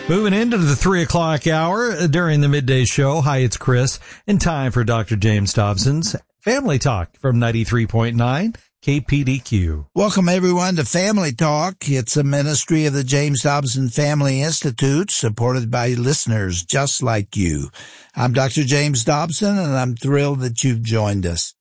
Moving into the 3 o'clock hour during the midday show. Hi, it's Chris, and time for Dr. James Dobson's Family Talk from 93.9 KPDQ. Welcome, everyone, to Family Talk. It's a ministry of the James Dobson Family Institute, supported by listeners just like you. I'm Dr. James Dobson, and I'm thrilled that you've joined us.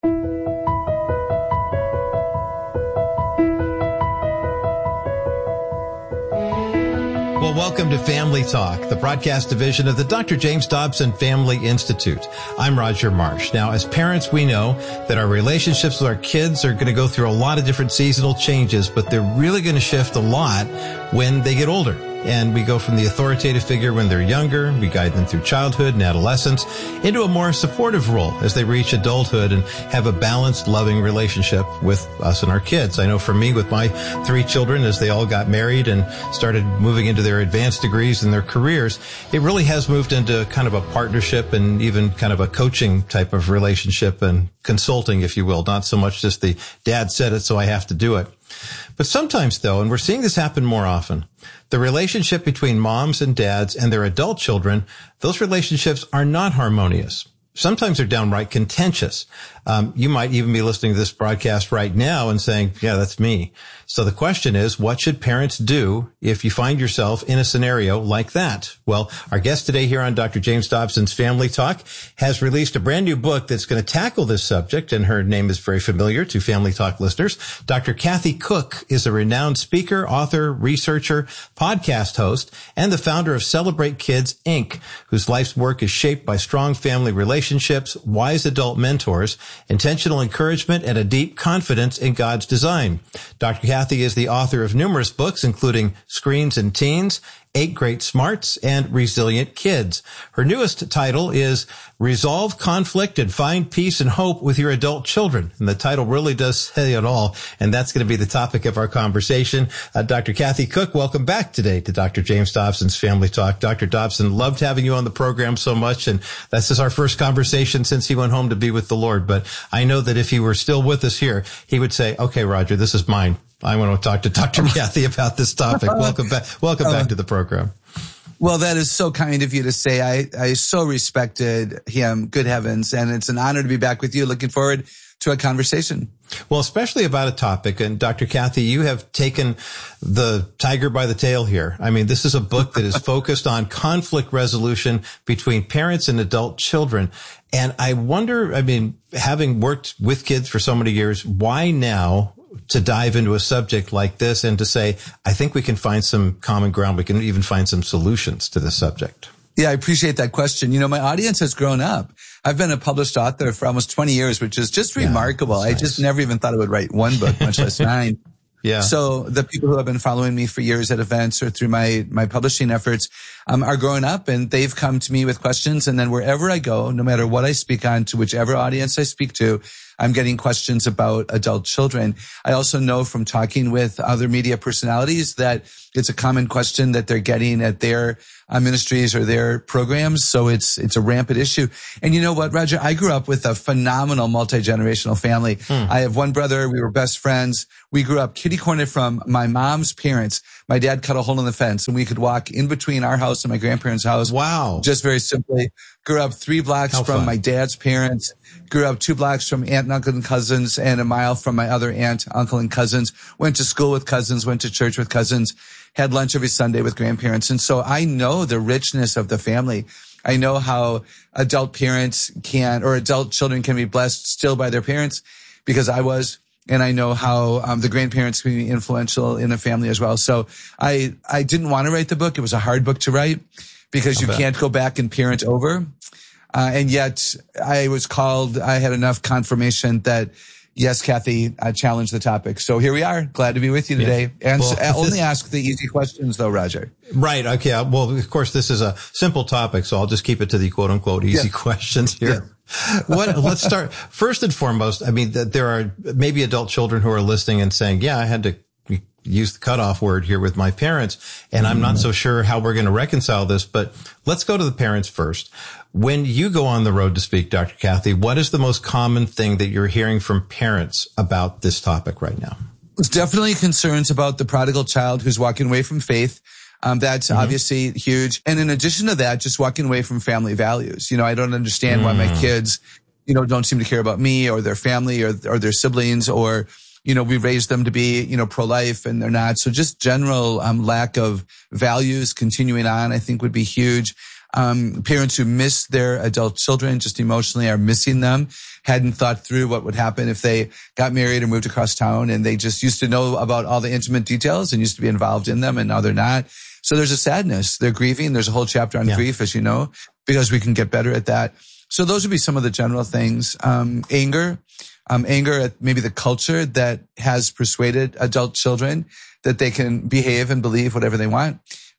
Well, welcome to Family Talk, the broadcast division of the Dr. James Dobson Family Institute. I'm Roger Marsh. Now, as parents, we know that our relationships with our kids are going to go through a lot of different seasonal changes, but they're really going to shift a lot when they get older. And we go from the authoritative figure when they're younger, we guide them through childhood and adolescence, into a more supportive role as they reach adulthood and have a balanced, loving relationship with us and our kids. I know for me, with my 3 children, as they all got married and started moving into their advanced degrees and their careers, it really has moved into kind of a partnership and even kind of a coaching type of relationship and consulting, if you will, not so much just the dad said it, so I have to do it. But sometimes, though, and we're seeing this happen more often, the relationship between moms and dads and their adult children, those relationships are not harmonious. Sometimes they're downright contentious. You might even be listening to this broadcast right now and saying, yeah, that's me. So the question is, what should parents do if you find yourself in a scenario like that? Well, our guest today here on Dr. James Dobson's Family Talk has released a brand new book that's going to tackle this subject, and her name is very familiar to Family Talk listeners. Dr. Kathy Cook is a renowned speaker, author, researcher, podcast host, and the founder of Celebrate Kids, Inc., whose life's work is shaped by strong family relationships, wise adult mentors, intentional encouragement, and a deep confidence in God's design. Dr. Kathy is the author of numerous books, including Screens and Teens, 8 Great Smarts, and Resilient Kids. Her newest title is Resolve Conflict and Find Peace and Hope with Your Adult Children. And the title really does say it all. And that's going to be the topic of our conversation. Dr. Kathy Cook, welcome back today to Dr. James Dobson's Family Talk. Dr. Dobson, loved having you on the program so much. And this is our first conversation since he went home to be with the Lord. But I know that if he were still with us here, he would say, okay, Roger, this is mine. I want to talk to Dr. Kathy about this topic. Welcome back. Welcome back to the program. Well, that is so kind of you to say. I so respected him. Good heavens. And it's an honor to be back with you. Looking forward to a conversation. Well, especially about a topic. And Dr. Kathy, you have taken the tiger by the tail here. I mean, this is a book that is focused on conflict resolution between parents and adult children. And I wonder, I mean, having worked with kids for so many years, why now to dive into a subject like this and to say, I think we can find some common ground. We can even find some solutions to this subject. Yeah, I appreciate that question. You know, my audience has grown up. I've been a published author for almost 20 years, which is just remarkable. I just never even thought I would write one book, much less 9. Yeah. So the people who have been following me for years at events or through my publishing efforts, are growing up, and they've come to me with questions. And then wherever I go, no matter what I speak on, to whichever audience I speak to, I'm getting questions about adult children. I also know from talking with other media personalities that it's a common question that they're getting at their ministries or their programs. So it's a rampant issue. And you know what, Roger? I grew up with a phenomenal multi-generational family. I have one brother. We were best friends. We grew up kitty corner from my mom's parents. My dad cut a hole in the fence, and we could walk in between our house and my grandparents' house. Wow. Just very simply. Grew up 3 blocks from my dad's parents. Grew up 2 blocks from aunt and uncle and cousins, and a mile from my other aunt, uncle, and cousins. Went to school with cousins, went to church with cousins, had lunch every Sunday with grandparents. And so I know the richness of the family. I know how adult parents can, or adult children can be blessed still by their parents, because I was. And I know how the grandparents can be influential in a family as well. So I didn't want to write the book. It was a hard book to write because you can't go back and parent over. And yet I was called, I had enough confirmation that, yes, Kathy, I challenged the topic. So here we are. Glad to be with you today. And only ask the easy questions though, Roger. Right. Okay. Well, of course, this is a simple topic, so I'll just keep it to the quote unquote easy questions here. Yeah. Let's start first and foremost. I mean, there are maybe adult children who are listening and saying, yeah, I had to use the cutoff word here with my parents, and I'm not so sure how we're going to reconcile this, but let's go to the parents first. When you go on the road to speak, Dr. Kathy, what is the most common thing that you're hearing from parents about this topic right now? It's definitely concerns about the prodigal child who's walking away from faith. That's obviously huge. And in addition to that, just walking away from family values. I don't understand why my kids, don't seem to care about me or their family or their siblings, or, we raised them to be, pro-life and they're not. So just general lack of values continuing on, I think would be huge. Parents who miss their adult children just emotionally are missing them, hadn't thought through what would happen if they got married or moved across town and they just used to know about all the intimate details and used to be involved in them, and now they're not. So there's a sadness. They're grieving. There's a whole chapter on grief, as you know, because we can get better at that. So those would be some of the general things. Anger at maybe the culture that has persuaded adult children that they can behave and believe whatever they want.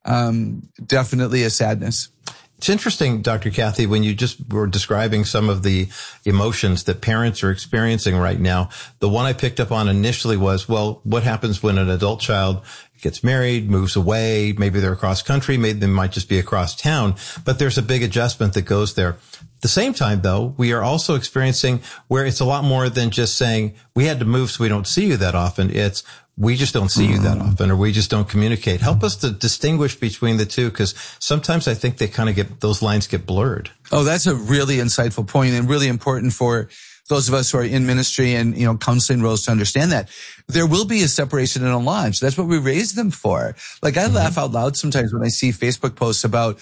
Definitely a sadness. It's interesting, Dr. Kathy, when you just were describing some of the emotions that parents are experiencing right now. The one I picked up on initially was, well, what happens when an adult child gets married, moves away, maybe they're across country, maybe they might just be across town, but there's a big adjustment that goes there. At the same time, though, we are also experiencing where it's a lot more than just saying we had to move so we don't see you that often. It's we just don't see you that often, or we just don't communicate. Help us to distinguish between the two, because sometimes I think they kind of those lines get blurred. Oh, that's a really insightful point and really important for those of us who are in ministry and, counseling roles to understand that. There will be a separation and a launch. That's what we raised them for. Like, I laugh out loud sometimes when I see Facebook posts about,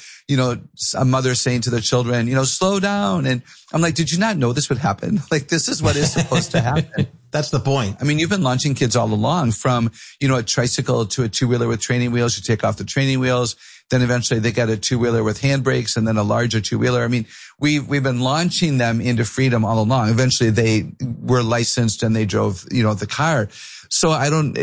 a mother saying to their children, slow down. And I'm like, did you not know this would happen? Like, this is what is supposed to happen. That's the point. I mean, you've been launching kids all along, from, a tricycle to a two-wheeler with training wheels. You take off the training wheels. Then eventually they got a two-wheeler with handbrakes and then a larger two-wheeler. I mean, we've been launching them into freedom all along. Eventually they were licensed and they drove, the car. So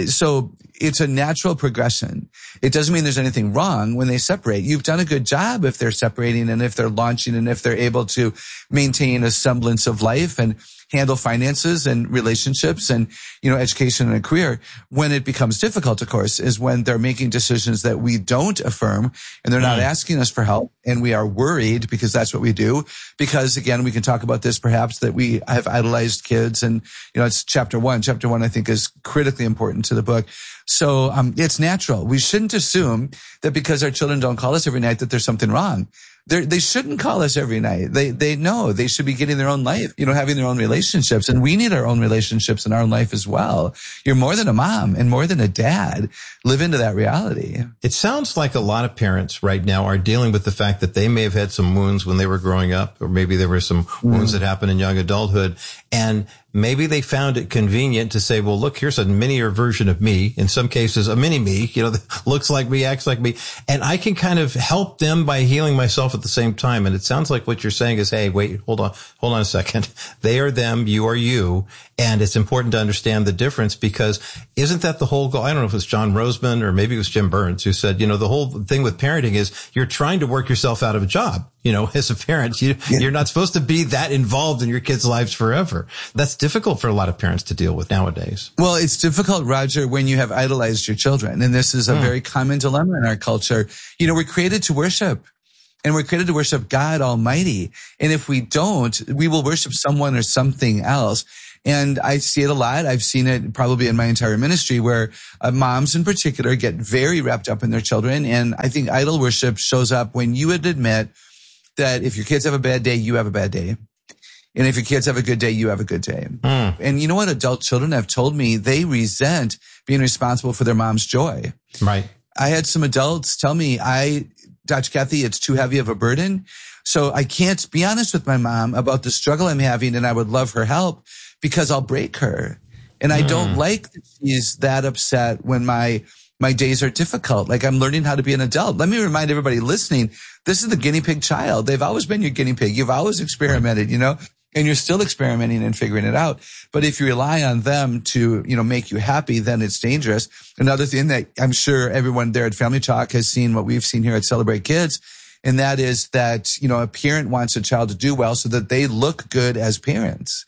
it's a natural progression. It doesn't mean there's anything wrong when they separate. You've done a good job if they're separating and if they're launching and if they're able to maintain a semblance of life and handle finances and relationships and, education and a career. When it becomes difficult, of course, is when they're making decisions that we don't affirm and they're not asking us for help, and we are worried, because that's what we do. Because again, we can talk about this perhaps, that we have idolized kids, and, it's chapter one. Chapter one, I think, is critically important to the book. So, it's natural. We shouldn't assume that because our children don't call us every night that there's something wrong. They shouldn't call us every night. They know they should be getting their own life, having their own relationships. And we need our own relationships in our own life as well. You're more than a mom and more than a dad. Live into that reality. It sounds like a lot of parents right now are dealing with the fact that they may have had some wounds when they were growing up, or maybe there were some wounds that happened in young adulthood. And maybe they found it convenient to say, well, look, here's a minier version of me. In some cases, a mini me, that looks like me, acts like me. And I can kind of help them by healing myself at the same time. And it sounds like what you're saying is, hey, wait, hold on a second. They are them, you are you. And it's important to understand the difference, because isn't that the whole goal? I don't know if it's John Roseman or maybe it was Jim Burns who said, the whole thing with parenting is you're trying to work yourself out of a job. As a parent, you're not supposed to be that involved in your kids' lives forever. That's difficult for a lot of parents to deal with nowadays. Well, it's difficult, Roger, when you have idolized your children. And this is a very common dilemma in our culture. We're created to worship. And we're created to worship God Almighty. And if we don't, we will worship someone or something else. And I see it a lot. I've seen it probably in my entire ministry, where moms in particular get very wrapped up in their children. And I think idol worship shows up when you would admit that if your kids have a bad day, you have a bad day. And if your kids have a good day, you have a good day. And you know what? Adult children have told me they resent being responsible for their mom's joy. Right. I had some adults tell me, Dr. Kathy, it's too heavy of a burden. So I can't be honest with my mom about the struggle I'm having, and I would love her help because I'll break her. And I don't like that she's that upset when my days are difficult. Like, I'm learning how to be an adult. Let me remind everybody listening, this is the guinea pig child. They've always been your guinea pig. You've always experimented, and you're still experimenting and figuring it out. But if you rely on them to, make you happy, then it's dangerous. Another thing that I'm sure everyone there at Family Talk has seen, what we've seen here at Celebrate Kids, and that is that, a parent wants a child to do well so that they look good as parents.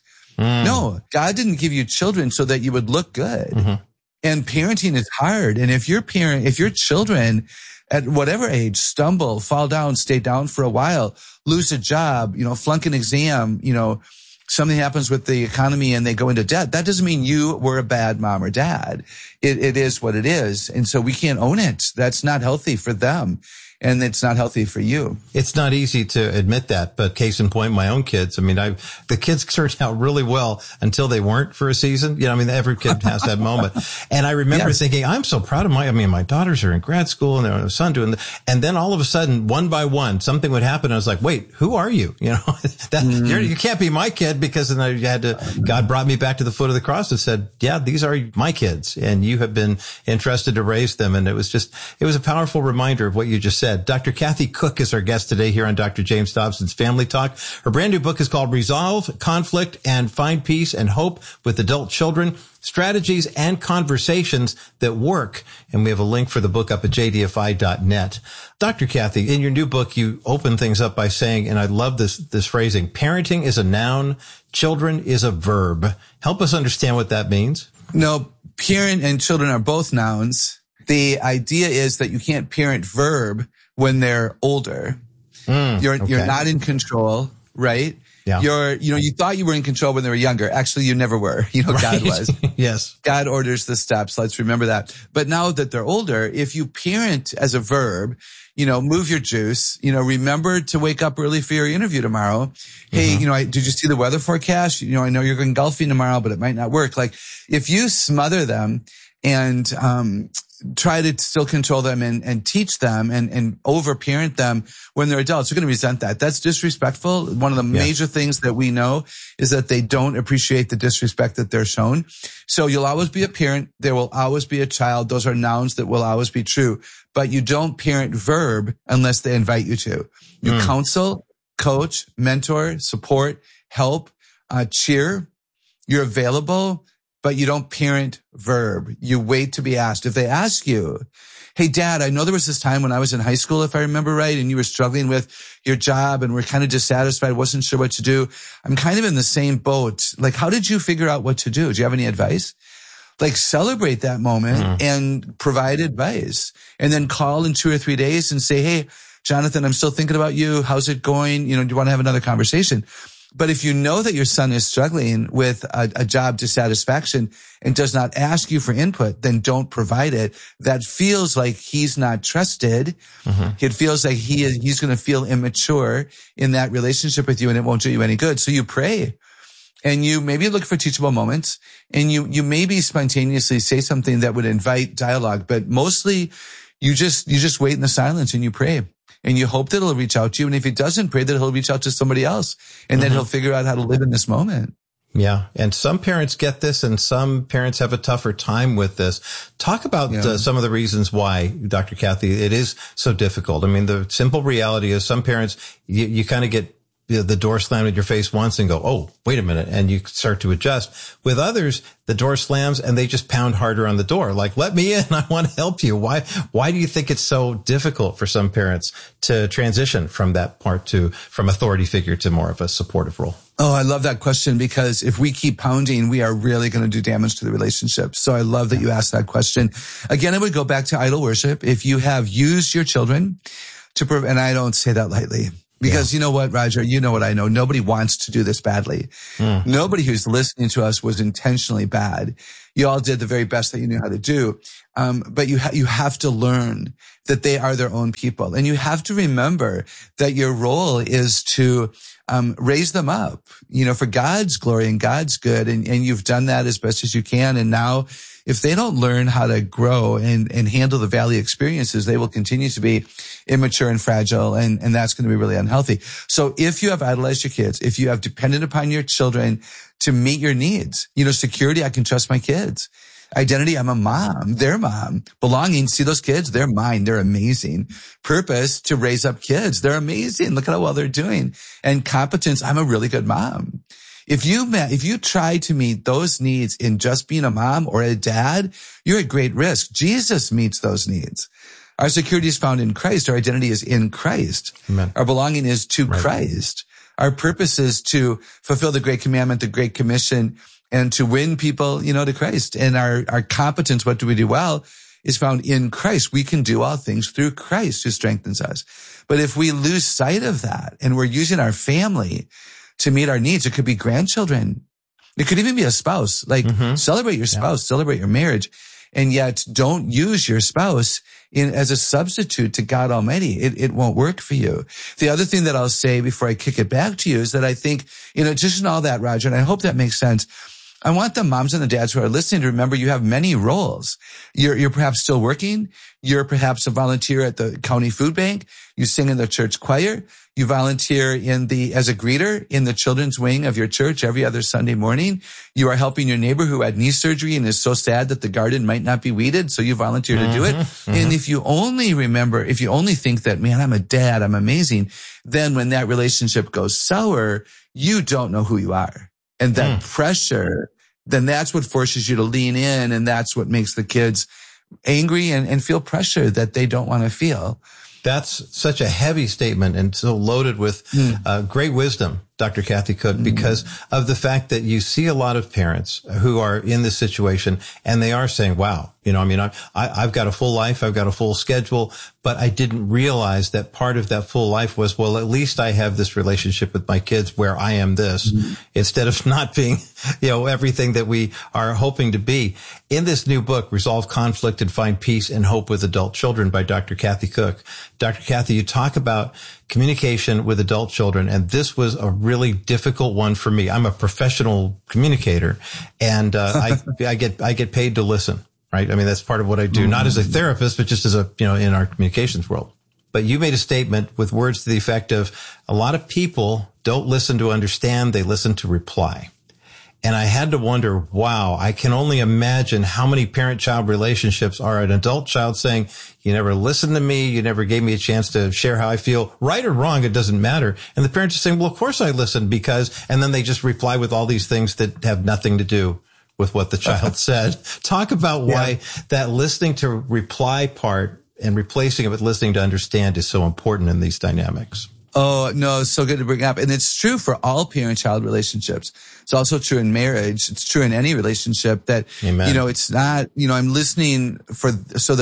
No, God didn't give you children so that you would look good. And parenting is hard. And if your children at whatever age stumble, fall down, stay down for a while, lose a job, flunk an exam, something happens with the economy and they go into debt, that doesn't mean you were a bad mom or dad. It is what it is. And so we can't own it. That's not healthy for them. And it's not healthy for you. It's not easy to admit that, but case in point, my own kids. I mean, the kids turned out really well until they weren't for a season. You know, I mean, every kid has that moment. And I remember thinking, I'm so proud of my daughters are in grad school and their son doing, and then all of a sudden, one by one, something would happen. I was like, wait, who are you? You know, you can't be my kid, because then God brought me back to the foot of the cross and said, yeah, these are my kids and you have been entrusted to raise them. And it was a powerful reminder of what you just said. Dr. Kathy Cook is our guest today here on Dr. James Dobson's Family Talk. Her brand new book is called Resolve Conflict and Find Peace and Hope with Adult Children, Strategies and Conversations That Work. And we have a link for the book up at jdfi.net. Dr. Kathy, in your new book, you open things up by saying, and I love this phrasing, parenting is a noun, children is a verb. Help us understand what that means. No, parent and children are both nouns. The idea is that you can't parent verb when they're older. You're not in control, right? Yeah. You thought you were in control when they were younger. Actually, you never were. God was. Yes. God orders the steps. Let's remember that. But now that they're older, if you parent as a verb, move your juice, remember to wake up early for your interview tomorrow. Hey, did you see the weather forecast? I know you're going golfing tomorrow, but it might not work. Like, if you smother them and, try to still control them and teach them and over-parent them when they're adults, you're going to resent that. That's disrespectful. One of the major things that we know is that they don't appreciate the disrespect that they're shown. So you'll always be a parent. There will always be a child. Those are nouns that will always be true. But you don't parent verb unless they invite you to. You counsel, coach, mentor, support, help, cheer. You're available. But you don't parent verb. You wait to be asked. If they ask you, hey, Dad, I know there was this time when I was in high school, if I remember right, and you were struggling with your job and were kind of dissatisfied, wasn't sure what to do. I'm kind of in the same boat. Like, how did you figure out what to do? Do you have any advice? Like, celebrate that moment and provide advice. And then call in 2 or 3 days and say, hey, Jonathan, I'm still thinking about you. How's it going? Do you want to have another conversation? But if you know that your son is struggling with a job dissatisfaction and does not ask you for input, then don't provide it. That feels like he's not trusted. It feels like he's going to feel immature in that relationship with you, and it won't do you any good. So you pray. And you maybe look for teachable moments, and you maybe spontaneously say something that would invite dialogue, but mostly you just wait in the silence and you pray. And you hope that he'll reach out to you. And if he doesn't, pray that he'll reach out to somebody else. And then he'll figure out how to live in this moment. Yeah. And some parents get this and some parents have a tougher time with this. Talk about some of the reasons why, Dr. Kathy, it is so difficult. I mean, the simple reality is some parents, you kind of get the door slammed in your face once and go, oh, wait a minute. And you start to adjust. With others, the door slams and they just pound harder on the door. Like, let me in. I want to help you. Why do you think it's so difficult for some parents to transition from that part from authority figure to more of a supportive role? Oh, I love that question, because if we keep pounding, we are really going to do damage to the relationship. So I love that you asked that question. Again, I would go back to idol worship. If you have used your children and I don't say that lightly, because you know what, Roger, you know what I know. Nobody wants to do this badly. Nobody who's listening to us was intentionally bad. You all did the very best that you knew how to do. But you have to learn that they are their own people. And you have to remember that your role is to raise them up, for God's glory and God's good. And you've done that as best as you can. And now, if they don't learn how to grow and handle the valley experiences, they will continue to be immature and fragile. And that's going to be really unhealthy. So if you have idolized your kids, if you have depended upon your children to meet your needs, security, I can trust my kids. Identity, I'm a mom, their mom. Belonging, see those kids? They're mine. They're amazing. Purpose, to raise up kids. They're amazing. Look at how well they're doing. And competence, I'm a really good mom. If you try to meet those needs in just being a mom or a dad, you're at great risk. Jesus meets those needs. Our security is found in Christ. Our identity is in Christ. Amen. Our belonging is to Christ. Our purpose is to fulfill the Great Commandment, the Great Commission, and to win people, to Christ. And our competence, what do we do well, is found in Christ. We can do all things through Christ who strengthens us. But if we lose sight of that and we're using our family to meet our needs. It could be grandchildren. It could even be a spouse. Like celebrate your spouse, celebrate your marriage, and yet don't use your spouse as a substitute to God Almighty. It won't work for you. The other thing that I'll say before I kick it back to you is that I think, just in all that, Roger, and I hope that makes sense, I want the moms and the dads who are listening to remember you have many roles. You're perhaps still working. You're perhaps a volunteer at the county food bank. You sing in the church choir. You volunteer as a greeter in the children's wing of your church every other Sunday morning. You are helping your neighbor who had knee surgery and is so sad that the garden might not be weeded, so you volunteer to do it. And if you only think that, man, I'm a dad, I'm amazing, then when that relationship goes sour, you don't know who you are. And that pressure, then that's what forces you to lean in, and that's what makes the kids angry and feel pressure that they don't want to feel. That's such a heavy statement and so loaded with great wisdom, Dr. Kathy Cook, because of the fact that you see a lot of parents who are in this situation and they are saying, wow, I've got a full life. I've got a full schedule, but I didn't realize that part of that full life was, well, at least I have this relationship with my kids where I am this instead of not being, everything that we are hoping to be. In this new book, Resolve Conflict and Find Peace and Hope with Adult Children by Dr. Kathy Cook. Dr. Kathy, you talk about communication with adult children, and this was a really difficult one for me. I'm a professional communicator, and I get paid to listen, right? I mean, that's part of what I do, not as a therapist, but just as in our communications world. But you made a statement with words to the effect of, a lot of people don't listen to understand, they listen to reply. And I had to wonder, wow, I can only imagine how many parent-child relationships are an adult child saying, you never listened to me, you never gave me a chance to share how I feel, right or wrong, it doesn't matter. And the parents are saying, well, of course I listened and then they just reply with all these things that have nothing to do with what the child said. Talk about why that listening to reply part and replacing it with listening to understand is so important in these dynamics. Oh, no, it's so good to bring up. And it's true for all parent-child relationships. It's also true in marriage. It's true in any relationship that, Amen. It's not, I'm listening so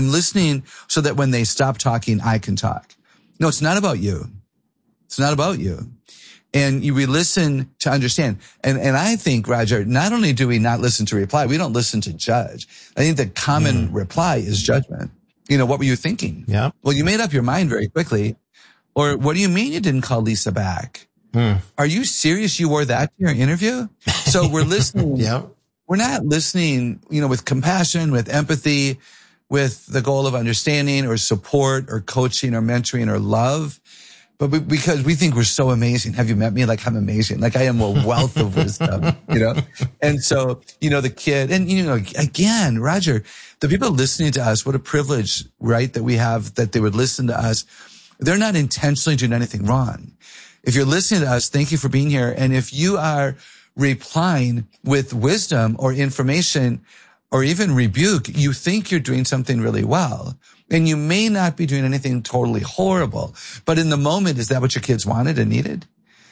that when they stop talking, I can talk. No, it's not about you. It's not about you. And we listen to understand. And I think, Roger, not only do we not listen to reply, we don't listen to judge. I think the common reply is judgment. What were you thinking? Yeah. Well, you made up your mind very quickly. Or what do you mean you didn't call Lisa back? Are you serious? You wore that to your interview? So we're listening. We're not listening, with compassion, with empathy, with the goal of understanding or support or coaching or mentoring or love. But because we think we're so amazing. Have you met me? Like, I'm amazing. Like, I am a wealth of wisdom, And so, the kid, and, again, Roger, the people listening to us, what a privilege, right, that we have, that they would listen to us. They're not intentionally doing anything wrong. If you're listening to us, thank you for being here. And if you are replying with wisdom or information or even rebuke, you think you're doing something really well. And you may not be doing anything totally horrible. But in the moment, is that what your kids wanted and needed?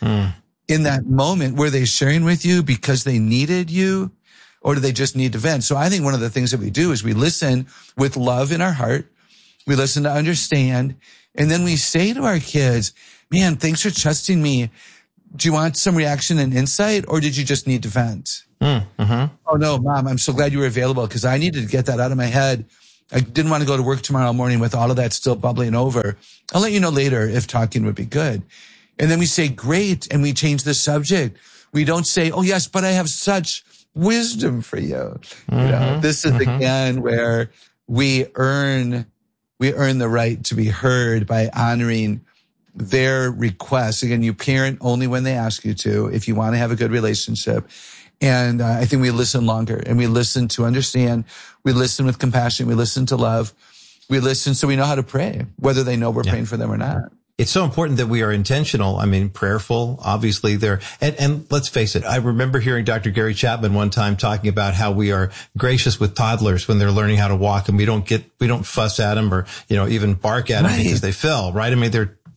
In that moment, were they sharing with you because they needed you? Or do they just need to vent? So I think one of the things that we do is we listen with love in our heart. We listen to understand. And then we say to our kids, man, thanks for trusting me. Do you want some reaction and insight, or did you just need to vent? Oh, no, Mom, I'm so glad you were available because I needed to get that out of my head. I didn't want to go to work tomorrow morning with all of that still bubbling over. I'll let you know later if talking would be good. And then we say, great, and we change the subject. We don't say, oh, yes, but I have such wisdom for you. This is, again, where we earn the right to be heard by honoring their requests. Again, you parent only when they ask you to, if you want to have a good relationship. And I think we listen longer, and we listen to understand. We listen with compassion. We listen to love. We listen so we know how to pray, whether they know we're praying for them or not. It's so important that we are intentional. I mean, prayerful, obviously there. And let's face it. I remember hearing Dr. Gary Chapman one time talking about how we are gracious with toddlers when they're learning how to walk, and we don't fuss at them or, even bark at them because they fell, right? I mean,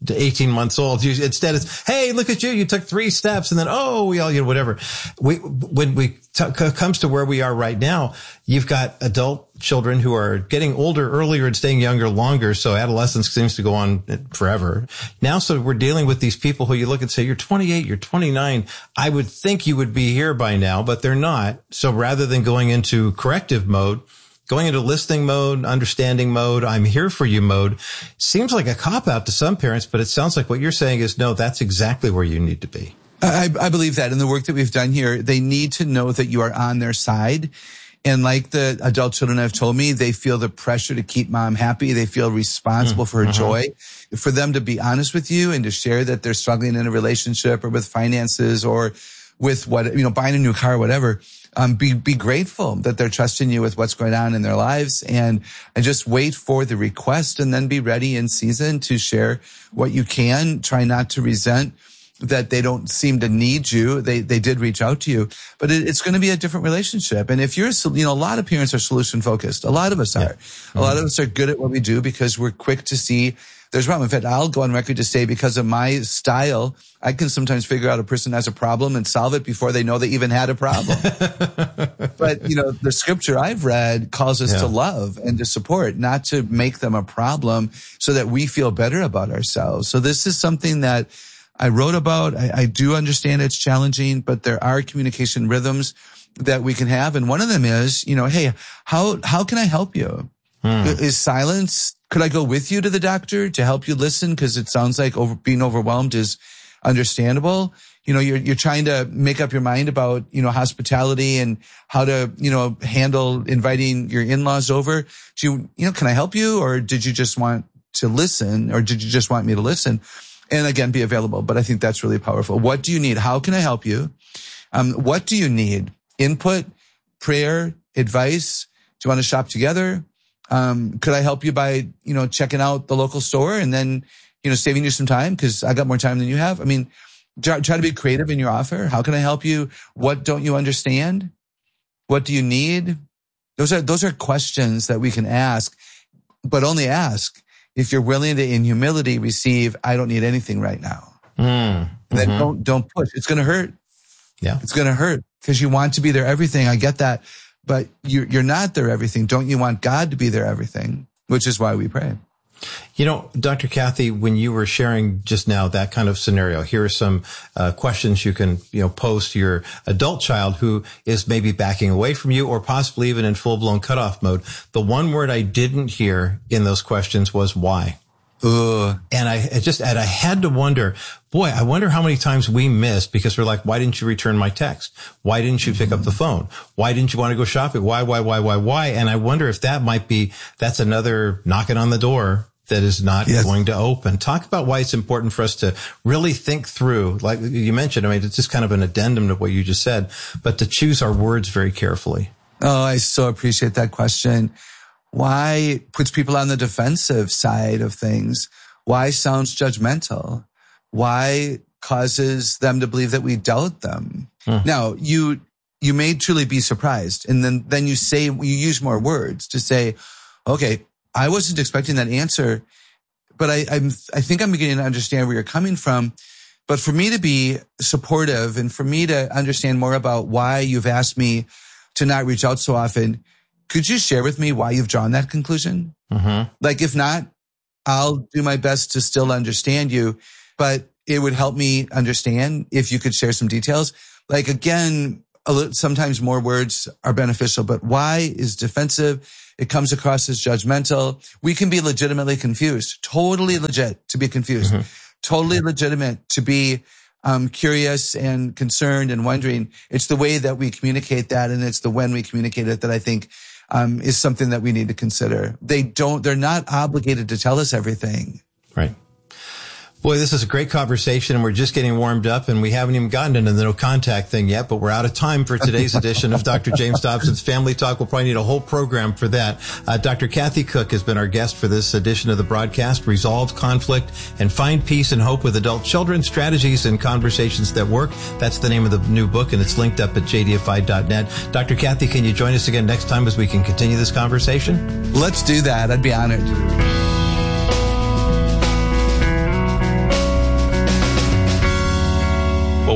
18 months old. Instead it's, hey, look at you. You took 3 steps and then, oh, we all, whatever. When we comes to where we are right now, you've got adult children who are getting older earlier and staying younger longer. So adolescence seems to go on forever. Now, so we're dealing with these people who you look and say, you're 28, you're 29. I would think you would be here by now, but they're not. So rather than going into corrective mode, going into listening mode, understanding mode, I'm here for you mode, seems like a cop-out to some parents, but it sounds like what you're saying is, no, that's exactly where you need to be. I believe that in the work that we've done here, they need to know that you are on their side. And like the adult children have told me, they feel the pressure to keep mom happy. They feel responsible for her joy. For them to be honest with you and to share that they're struggling in a relationship or with finances or with buying a new car or whatever. Be grateful that they're trusting you with what's going on in their lives and just wait for the request and then be ready in season to share what you can. Try not to resent that they don't seem to need you. They did reach out to you, but it's going to be a different relationship. And if you're, a lot of parents are solution focused. A lot of us are. A lot of us are good at what we do because we're quick to see there's a problem. In fact, I'll go on record to say because of my style, I can sometimes figure out a person has a problem and solve it before they know they even had a problem. But, the scripture I've read calls us to love and to support, not to make them a problem so that we feel better about ourselves. So this is something that I wrote about. I do understand it's challenging, but there are communication rhythms that we can have. And one of them is, hey, how can I help you? Is silence, could I go with you to the doctor to help you listen? Because it sounds like being overwhelmed is understandable. You're trying to make up your mind about, hospitality and how to, handle inviting your in-laws over. Can I help you? Or did you just want to listen? Or did you just want me to listen? And again, be available. But I think that's really powerful. What do you need? How can I help you? What do you need? Input, prayer, advice? Do you want to shop together? Could I help you by, checking out the local store and then, saving you some time because I got more time than you have? I mean, try to be creative in your offer. How can I help you? What don't you understand? What do you need? Those are questions that we can ask, but only ask if you're willing to, in humility, receive, I don't need anything right now. Then don't push. It's going to hurt. Yeah. It's going to hurt because you want to be their everything. I get that. But you're not their everything. Don't you want God to be their everything? Which is why we pray. Dr. Kathy, when you were sharing just now that kind of scenario, here are some questions you can, pose to your adult child who is maybe backing away from you or possibly even in full-blown cutoff mode. The one word I didn't hear in those questions was why. And I had to wonder, boy, I wonder how many times we missed because we're like, why didn't you return my text? Why didn't you pick up the phone? Why didn't you want to go shopping? Why? And I wonder if that's another knocking on the door that is not going to open. Talk about why it's important for us to really think through, like you mentioned, it's just kind of an addendum to what you just said, but to choose our words very carefully. Oh, I so appreciate that question. Why puts people on the defensive side of things? Why sounds judgmental? Why causes them to believe that we doubt them? Now, you may truly be surprised. And then you use more words to say, okay, I wasn't expecting that answer, but I think I'm beginning to understand where you're coming from. But for me to be supportive and for me to understand more about why you've asked me to not reach out so often, could you share with me why you've drawn that conclusion? Like, if not, I'll do my best to still understand you, but it would help me understand if you could share some details. Like, again, sometimes more words are beneficial, but why is defensive. It comes across as judgmental. We can be legitimately confused, totally legit to be confused, totally legitimate to be curious and concerned and wondering. It's the way that we communicate that, and it's the when we communicate it that I think is something that we need to consider. They're not obligated to tell us everything. Right. Boy, this is a great conversation, and we're just getting warmed up, and we haven't even gotten into the no contact thing yet, but we're out of time for today's edition of Dr. James Dobson's Family Talk. We'll probably need a whole program for that. Dr. Kathy Cook has been our guest for this edition of the broadcast. Resolve conflict and find peace and hope with adult children, strategies and conversations that work. That's the name of the new book, and it's linked up at jdfi.net. Dr. Kathy, can you join us again next time as we can continue this conversation? Let's do that. I'd be honored.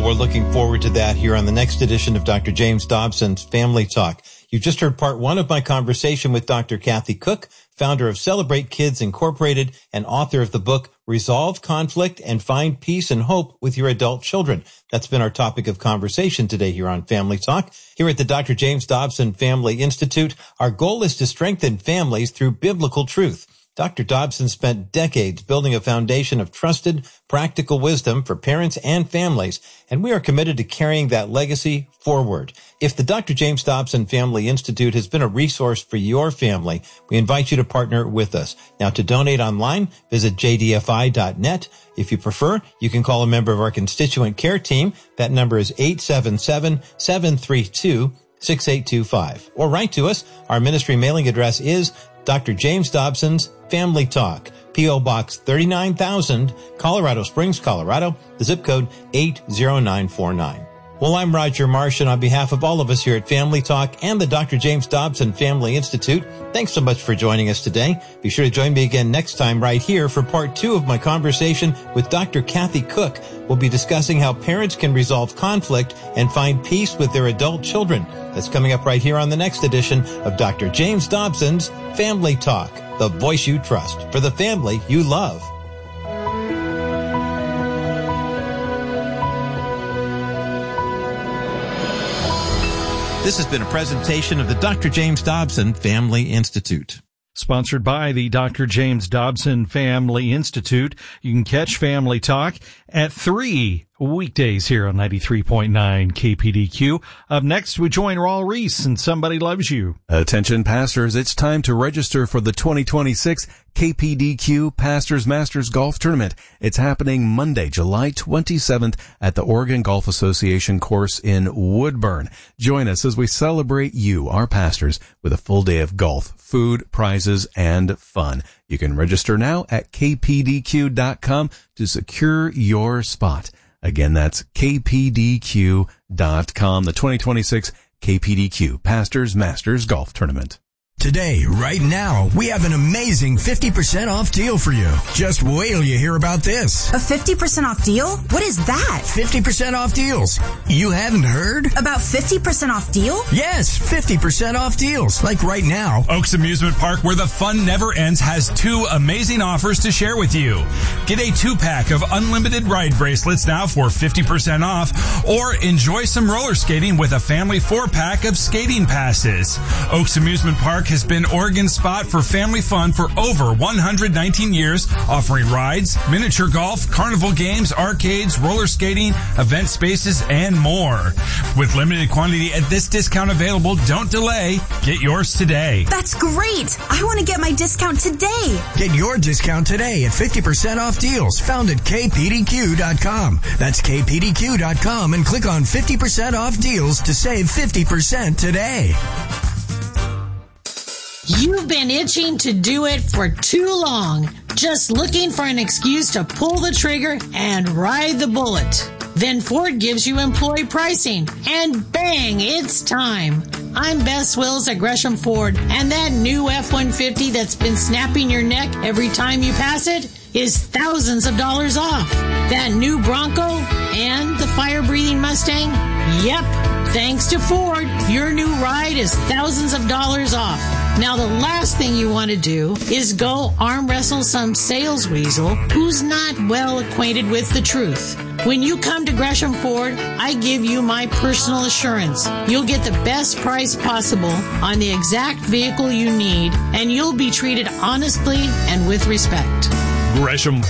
we're looking forward to that here on the next edition of Dr. James Dobson's Family Talk. You just heard part one of my conversation with Dr. Kathy Cook, founder of Celebrate Kids Incorporated and author of the book Resolve Conflict and Find Peace and Hope with Your Adult Children. That's been our topic of conversation today here on Family Talk. Here at the Dr. James Dobson Family Institute, our goal is to strengthen families through biblical truth. Dr. Dobson spent decades building a foundation of trusted, practical wisdom for parents and families, and we are committed to carrying that legacy forward. If the Dr. James Dobson Family Institute has been a resource for your family, we invite you to partner with us. Now, to donate online, visit jdfi.net. If you prefer, you can call a member of our constituent care team. That number is 877-732-6825. Or write to us. Our ministry mailing address is Dr. James Dobson's Family Talk, P.O. Box 39,000, Colorado Springs, Colorado, the zip code 80949. Well, I'm Roger Marsh, and on behalf of all of us here at Family Talk and the Dr. James Dobson Family Institute, thanks so much for joining us today. Be sure to join me again next time right here for part 2 of my conversation with Dr. Kathy Cook. We'll be discussing how parents can resolve conflict and find peace with their adult children. That's coming up right here on the next edition of Dr. James Dobson's Family Talk, the voice you trust for the family you love. This has been a presentation of the Dr. James Dobson Family Institute. Sponsored by the Dr. James Dobson Family Institute. You can catch Family Talk at 3 weekdays here on 93.9 KPDQ. Up next, we join Raul Reese and Somebody Loves You. Attention pastors, it's time to register for the 2026 KPDQ Pastors Masters Golf Tournament. It's happening Monday, July 27th at the Oregon Golf Association course in Woodburn. Join us as we celebrate you, our pastors, with a full day of golf, food, prizes, and fun. You can register now at kpdq.com to secure your spot. Again, that's kpdq.com, the 2026 KPDQ Pastors Masters Golf Tournament. Today, right now, we have an amazing 50% off deal for you. Just wait till you hear about this. A 50% off deal? What is that? 50% off deals. You haven't heard? About 50% off deal? Yes, 50% off deals. Like right now. Oaks Amusement Park, where the fun never ends, has 2 amazing offers to share with you. Get a 2-pack of unlimited ride bracelets now for 50% off, or enjoy some roller skating with a family 4-pack of skating passes. Oaks Amusement Park has been Oregon's spot for family fun for over 119 years, offering rides, miniature golf, carnival games, arcades, roller skating, event spaces, and more. With limited quantity at this discount available, don't delay. Get yours today. That's great. I want to get my discount today. Get your discount today at 50% off deals found at kpdq.com. That's kpdq.com and click on 50% off deals to save 50% today. You've been itching to do it for too long, just looking for an excuse to pull the trigger and ride the bullet. Then Ford gives you employee pricing, and bang, it's time. I'm Bess Wills at Gresham Ford, and that new F-150 that's been snapping your neck every time you pass it is thousands of dollars off. That new Bronco and the fire-breathing Mustang? Yep, thanks to Ford, your new ride is thousands of dollars off. Now, the last thing you want to do is go arm wrestle some sales weasel who's not well acquainted with the truth. When you come to Gresham Ford, I give you my personal assurance. You'll get the best price possible on the exact vehicle you need, and you'll be treated honestly and with respect. Gresham